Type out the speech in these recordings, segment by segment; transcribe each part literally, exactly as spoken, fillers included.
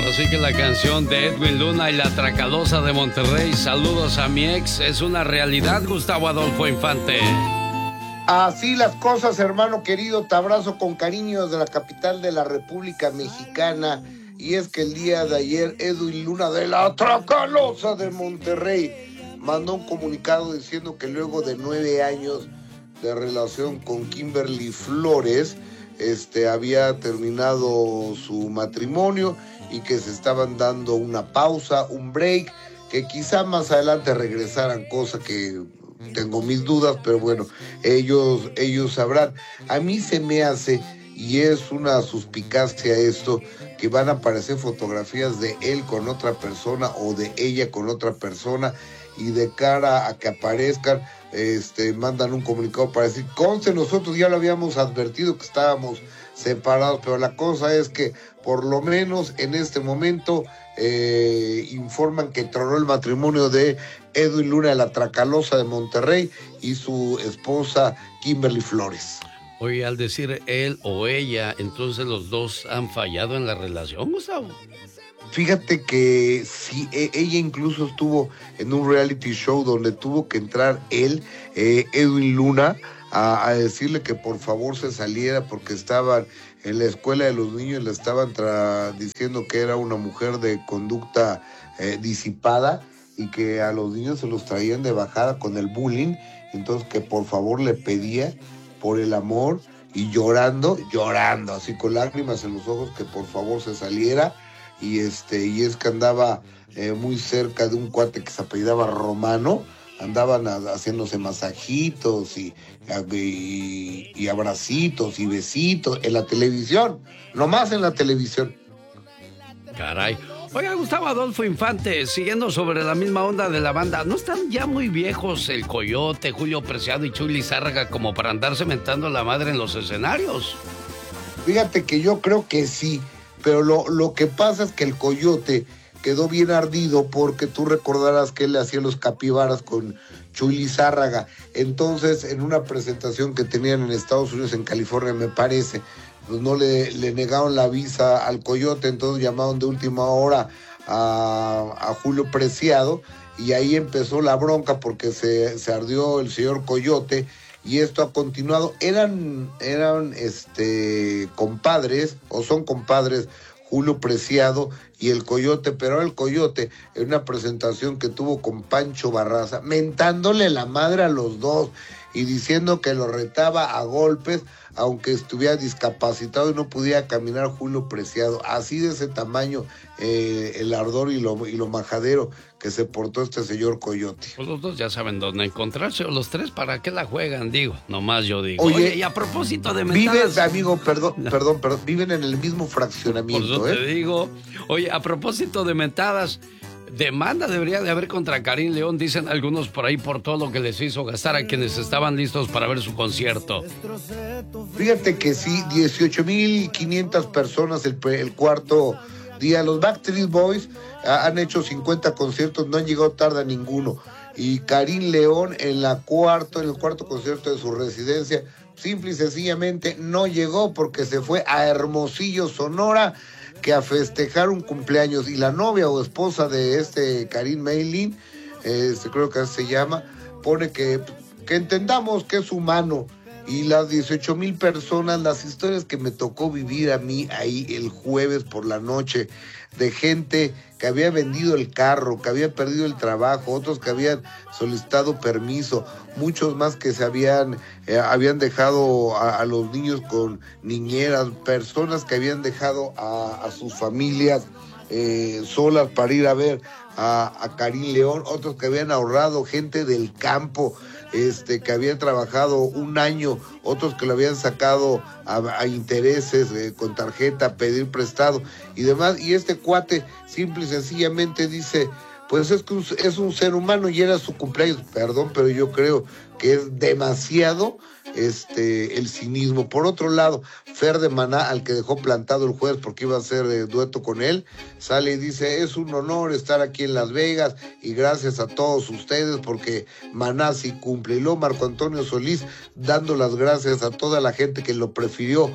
Así que la canción de Edwin Luna y la Tracalosa de Monterrey, Saludos a mi ex, es una realidad, Gustavo Adolfo Infante. Así las cosas, hermano querido, te abrazo con cariño desde la capital de la República Mexicana. Y es que el día de ayer, Edwin Luna de la Tracalosa de Monterrey mandó un comunicado diciendo que luego de nueve años de relación con Kimberly Flores, este, había terminado su matrimonio y que se estaban dando una pausa, un break, que quizá más adelante regresaran, cosa que tengo mis dudas, pero bueno, ellos, ellos sabrán. A mí se me hace, y es una suspicacia esto, que van a aparecer fotografías de él con otra persona o de ella con otra persona, y de cara a que aparezcan, este, mandan un comunicado para decir, conste, nosotros ya lo habíamos advertido que estábamos separados, pero la cosa es que por lo menos en este momento eh, informan que tronó el matrimonio de Edwin Luna de la Tracalosa de Monterrey y su esposa Kimberly Flores. Oye, al decir él o ella, entonces los dos han fallado en la relación, Gustavo. Fíjate que sí, ella incluso estuvo en un reality show donde tuvo que entrar él, eh, Edwin Luna, a, a decirle que por favor se saliera porque estaban en la escuela de los niños, le estaban tra- diciendo que era una mujer de conducta eh, disipada y que a los niños se los traían de bajada con el bullying, entonces que por favor le pedía por el amor y llorando, llorando, así con lágrimas en los ojos, que por favor se saliera. Y este y es que andaba eh, muy cerca de un cuate que se apellidaba Romano, andaban a, haciéndose masajitos y, y, y abracitos y besitos en la televisión, nomás en la televisión. Caray. Oiga, Gustavo Adolfo Infante, siguiendo sobre la misma onda de la banda, ¿no están ya muy viejos el Coyote, Julio Preciado y Chuy Lizárraga como para andarse mentando la madre en los escenarios? Fíjate que yo creo que sí, pero lo, lo que pasa es que el Coyote quedó bien ardido porque tú recordarás que él le hacía los capibaras con Chuy Lizárraga. Entonces, en una presentación que tenían en Estados Unidos, en California, me parece, pues no le, le negaron la visa al Coyote, entonces llamaron de última hora a, a Julio Preciado y ahí empezó la bronca porque se, se ardió el señor Coyote y esto ha continuado. Eran, eran este, compadres, o son compadres, Julio Preciado y el Coyote, pero ahora el Coyote, en una presentación que tuvo con Pancho Barraza, mentándole la madre a los dos y diciendo que lo retaba a golpes, aunque estuviera discapacitado y no pudiera caminar Julio Preciado. Así de ese tamaño eh, el ardor y lo, y lo majadero que se portó este señor Coyote. Pues los dos ya saben dónde encontrarse, o los tres, ¿para qué la juegan? Digo, nomás yo digo. Oye, Oye y a propósito de mentadas... Viven, amigo, perdón, no. perdón, perdón, viven en el mismo fraccionamiento, Por eso ¿eh? te digo. Oye, a propósito de mentadas, demanda debería de haber contra Karim León, dicen algunos por ahí, por todo lo que les hizo gastar a quienes estaban listos para ver su concierto. Fíjate que sí, dieciocho mil quinientas personas el, el cuarto día. Los Backstreet Boys han hecho cincuenta conciertos, no han llegado tarde a ninguno. Y Karim León en la cuarto, en el cuarto concierto de su residencia, simple y sencillamente no llegó porque se fue a Hermosillo, Sonora, que a festejar un cumpleaños. Y la novia o esposa de este Karim Maylin, este, creo que así se llama, pone que, que entendamos que es humano. Y las dieciocho mil personas, las historias que me tocó vivir a mí ahí el jueves por la noche, de gente que había vendido el carro, que había perdido el trabajo, otros que habían solicitado permiso, muchos más que se habían, eh, habían dejado a, a los niños con niñeras, personas que habían dejado a, a sus familias eh, solas para ir a ver a, a Karim León, otros que habían ahorrado, gente del campo, Este, que habían trabajado un año, otros que lo habían sacado a, a intereses, eh, con tarjeta, pedir prestado y demás, y este cuate simple y sencillamente dice, pues es que es un ser humano y era su cumpleaños. Perdón, pero yo creo que es demasiado este, el cinismo. Por otro lado, Fer de Maná, al que dejó plantado el jueves porque iba a hacer eh, dueto con él, sale y dice, es un honor estar aquí en Las Vegas y gracias a todos ustedes porque Maná sí cumple. Y luego Marco Antonio Solís dando las gracias a toda la gente que lo prefirió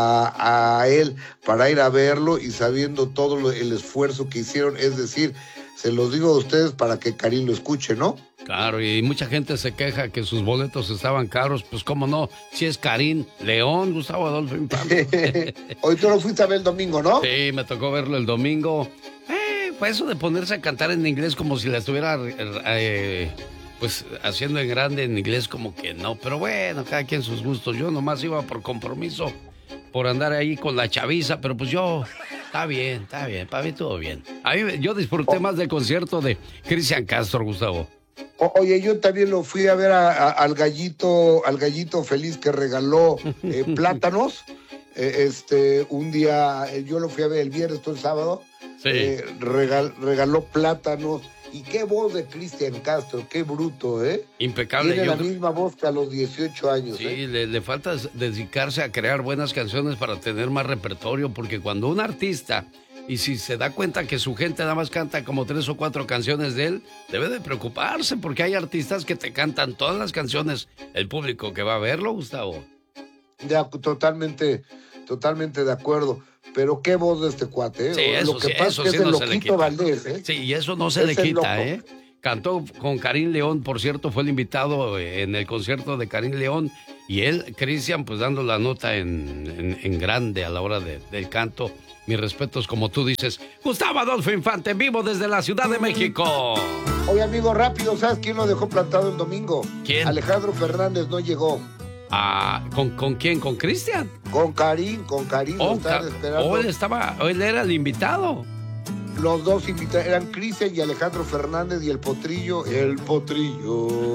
a, a él para ir a verlo y sabiendo todo lo, el esfuerzo que hicieron, es decir, se los digo a ustedes para que Karim lo escuche, ¿no? Claro, y mucha gente se queja que sus boletos estaban caros, pues cómo no, si es Karim León, Gustavo Adolfo Infante. Hoy tú lo fuiste a ver el domingo, ¿no? Sí, me tocó verlo el domingo. Eh, pues eso de ponerse a cantar en inglés como si la estuviera eh, pues haciendo en grande en inglés, como que no, pero bueno, cada quien sus gustos. Yo nomás iba por compromiso, por andar ahí con la chaviza, pero pues yo, está bien, está bien, para mí todo bien. A mí, yo disfruté más del concierto de Cristian Castro, Gustavo. O, oye, yo también lo fui a ver a, a, al gallito, al gallito feliz que regaló eh, plátanos. Eh, este, un día, eh, yo lo fui a ver el viernes, todo el sábado. Sí. Eh, regal, regaló plátanos. Y qué voz de Cristian Castro, qué bruto, ¿eh? Impecable. Tiene yo... la misma voz que a los dieciocho años. Sí, ¿eh? le, le falta dedicarse a crear buenas canciones para tener más repertorio, porque cuando un artista, y si se da cuenta que su gente nada más canta como tres o cuatro canciones de él, debe de preocuparse, porque hay artistas que te cantan todas las canciones, el público que va a verlo, Gustavo. Ya, totalmente, totalmente de acuerdo. Pero qué voz de este cuate, ¿eh? Sí, eso Lo que sí, pasa eso es sí que es no el se le loquito quita. Valdés, ¿eh? Sí, y eso no se Es le el quita, loco. ¿eh? Cantó con Karim León, por cierto, fue el invitado en el concierto de Karim León, y él, Cristian, pues dando la nota en, en, en grande a la hora de, del canto. Mis respetos, como tú dices. Gustavo Adolfo Infante, en vivo desde la Ciudad de México. Oye, amigo, rápido, ¿sabes quién lo dejó plantado el domingo? ¿Quién? Alejandro Fernández no llegó. Ah, ¿con, ¿con quién? ¿Con Cristian? Con Karim, con Karim, lo Oh, estaban Ca- esperando. oh, él estaba, oh, él era el invitado. Los dos invitados eran Cristian y Alejandro Fernández y el Potrillo. El Potrillo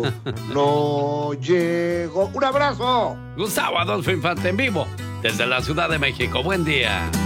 no llegó. ¡Un abrazo! Gustavo Adolfo Infante, en vivo desde la Ciudad de México. Buen día.